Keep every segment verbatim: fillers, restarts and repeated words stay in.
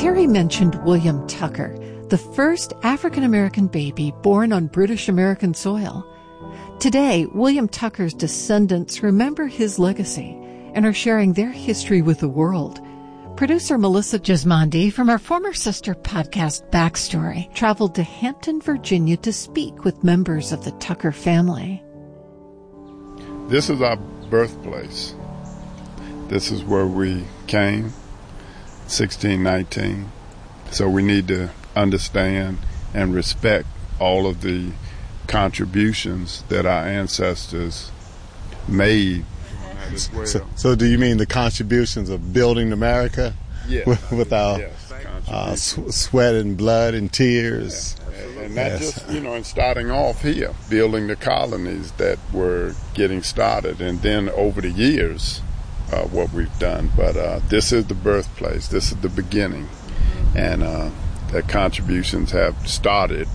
Terry mentioned William Tucker, the first African-American baby born on British American soil. Today, William Tucker's descendants remember his legacy and are sharing their history with the world. Producer Melissa Gismondi from our former sister podcast Backstory traveled to Hampton, Virginia to speak with members of the Tucker family. This is our birthplace. This is where we came, sixteen nineteen. So we need to understand and respect all of the contributions that our ancestors made. Well. So, so do you mean the contributions of building America? Yes. with, with our yes, uh, sw- sweat and blood and tears? Yeah. And, and not Yes. just, you know, and starting off here, building the colonies that were getting started, and then over the years, uh, what we've done. But uh, this is the birthplace. This is the beginning. And uh, the contributions have started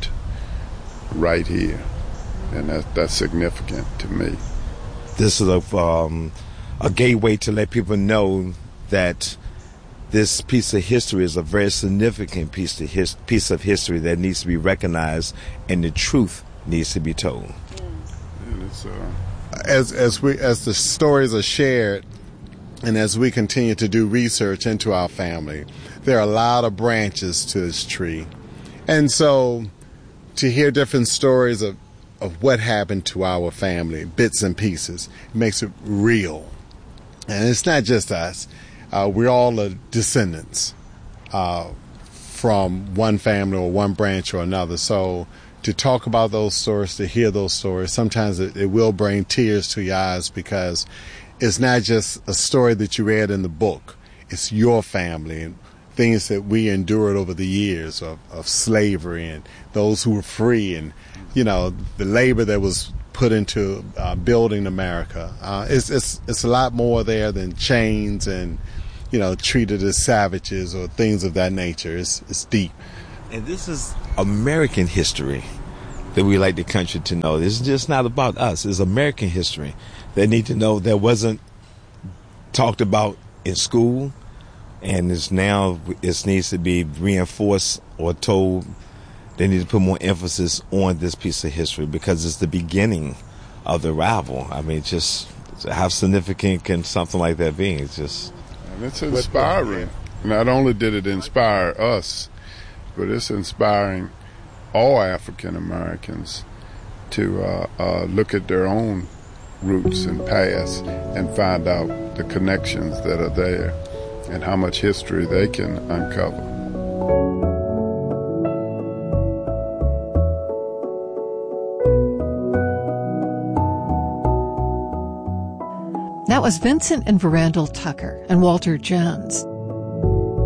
right here. And that, that's significant to me. This is a, um, a gateway to let people know that this piece of history is a very significant piece of, his, piece of history that needs to be recognized, and the truth needs to be told. And it's, uh, As as we as the stories are shared, and as we continue to do research into our family, there are a lot of branches to this tree, and so to hear different stories of of what happened to our family, bits and pieces, it makes it real. And it's not just us. Uh, we're all the descendants uh, from one family or one branch or another. So to talk about those stories, to hear those stories, sometimes it, it will bring tears to your eyes, because it's not just a story that you read in the book. It's your family and things that we endured over the years of, of slavery, and those who were free, and you know, the labor that was put into uh, building America. Uh, it's, it's it's a lot more there than chains and, you know, treated as savages or things of that nature. It's it's deep. And this is American history that we like the country to know. This is just not about us. It's American history. They need to know that wasn't talked about in school, and it's now it needs to be reinforced or told. They need to put more emphasis on this piece of history, because it's the beginning of the rival. I mean, just how significant can something like that be? It's just... And it's inspiring. Not only did it inspire us, but it's inspiring all African Americans to uh, uh, look at their own roots and past and find out the connections that are there and how much history they can uncover. That was Vincent and Verandel Tucker and Walter Jones.